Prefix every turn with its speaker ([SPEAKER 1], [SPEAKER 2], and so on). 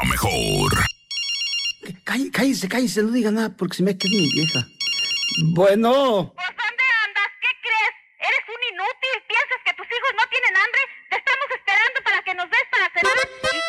[SPEAKER 1] mejor.
[SPEAKER 2] Cállese, no diga nada porque se me queda mi vieja. Bueno.
[SPEAKER 3] ¿Por dónde andas? ¿Qué crees? Eres un inútil. ¿Piensas que tus hijos no tienen hambre?